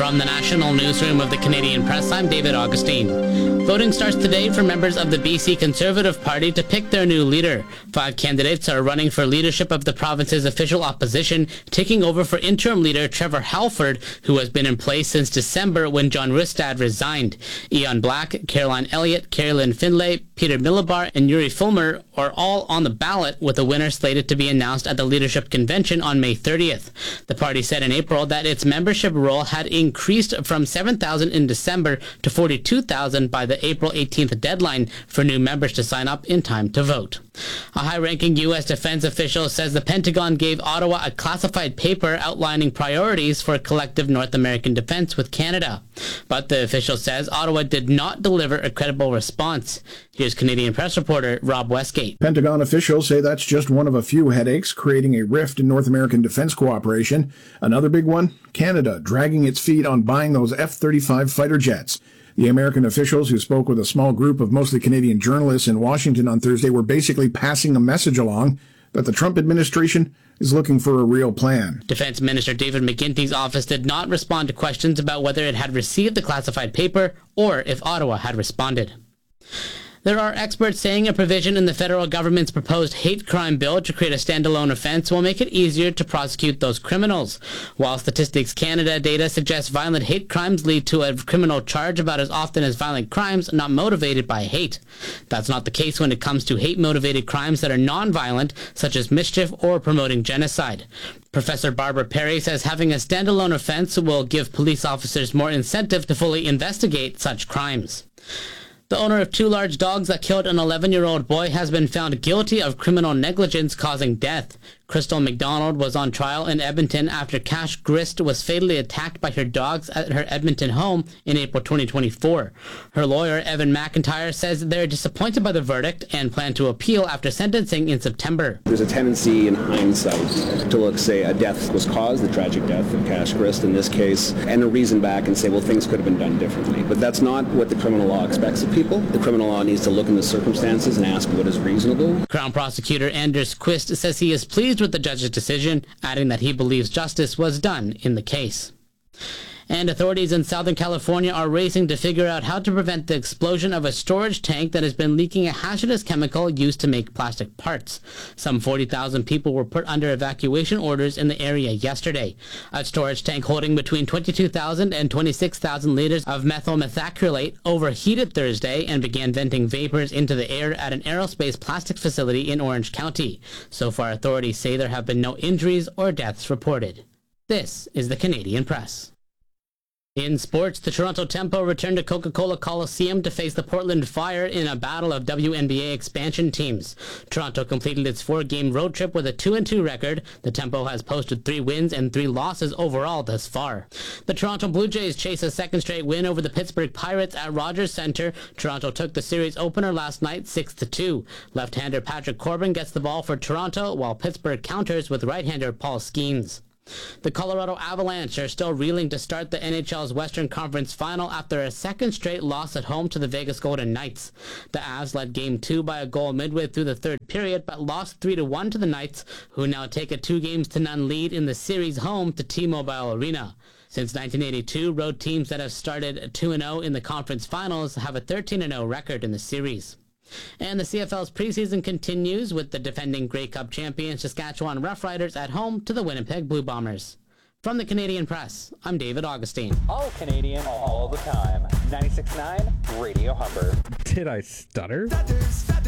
From the National Newsroom of the Canadian Press, I'm David Augustine. Voting starts today for members of the BC Conservative Party to pick their new leader. 5 candidates are running for leadership of the province's official opposition, taking over for interim leader Trevor Halford, who has been in place since December when John Rustad resigned. Ian Black, Caroline Elliott, Carolyn Findlay, Peter Millibar, and Yuri Fulmer are all on the ballot, with a winner slated to be announced at the leadership convention on May 30th. The party said in April that its membership roll had increased from 7,000 in December to 42,000 by the April 18th deadline for new members to sign up in time to vote. A high-ranking U.S. defense official says the Pentagon gave Ottawa a classified paper outlining priorities for collective North American defense with Canada. But the official says Ottawa did not deliver a credible response. Here's Canadian Press reporter Rob Westgate. Pentagon officials say that's just one of a few headaches creating a rift in North American defense cooperation. Another big one, Canada dragging its feet on buying those F-35 fighter jets. The American officials who spoke with a small group of mostly Canadian journalists in Washington on Thursday were basically passing a message along that the Trump administration is looking for a real plan. Defense Minister David McGuinty's office did not respond to questions about whether it had received the classified paper or if Ottawa had responded. There are experts saying a provision in the federal government's proposed hate crime bill to create a standalone offense will make it easier to prosecute those criminals. While Statistics Canada data suggests violent hate crimes lead to a criminal charge about as often as violent crimes not motivated by hate. That's not the case when it comes to hate-motivated crimes that are non-violent, such as mischief or promoting genocide. Professor Barbara Perry says having a standalone offense will give police officers more incentive to fully investigate such crimes. The owner of 2 large dogs that killed an 11-year-old boy has been found guilty of criminal negligence causing death. Crystal McDonald was on trial in Edmonton after Cash Grist was fatally attacked by her dogs at her Edmonton home in April 2024. Her lawyer, Evan McIntyre, says they're disappointed by the verdict and plan to appeal after sentencing in September. There's a tendency in hindsight to look, say, a death was caused, the tragic death of Cash Grist in this case, and to reason back and say, well, things could have been done differently. But that's not what the criminal law expects of people. The criminal law needs to look in the circumstances and ask what is reasonable. Crown Prosecutor Anders Quist says he is pleased with the judge's decision, adding that he believes justice was done in the case. And authorities in Southern California are racing to figure out how to prevent the explosion of a storage tank that has been leaking a hazardous chemical used to make plastic parts. Some 40,000 people were put under evacuation orders in the area yesterday. A storage tank holding between 22,000 and 26,000 liters of methyl methacrylate overheated Thursday and began venting vapors into the air at an aerospace plastics facility in Orange County. So far, authorities say there have been no injuries or deaths reported. This is the Canadian Press. In sports, the Toronto Tempo returned to Coca-Cola Coliseum to face the Portland Fire in a battle of WNBA expansion teams. Toronto completed its 4-game road trip with a 2-2 record. The Tempo has posted 3 wins and 3 losses overall thus far. The Toronto Blue Jays chase a second straight win over the Pittsburgh Pirates at Rogers Centre. Toronto took the series opener last night 6-2. Left-hander Patrick Corbin gets the ball for Toronto, while Pittsburgh counters with right-hander Paul Skeens. The Colorado Avalanche are still reeling to start the NHL's Western Conference Final after a second straight loss at home to the Vegas Golden Knights. The Avs led Game 2 by a goal midway through the third period, but lost 3-1 to the Knights, who now take a 2-0 lead in the series home to T-Mobile Arena. Since 1982, road teams that have started 2-0 in the conference finals have a 13-0 record in the series. And the CFL's preseason continues with the defending Grey Cup champions Saskatchewan Roughriders at home to the Winnipeg Blue Bombers. From the Canadian Press, I'm David Augustine. All Canadian, all the time. 96.9 Radio Humber. Did I stutter?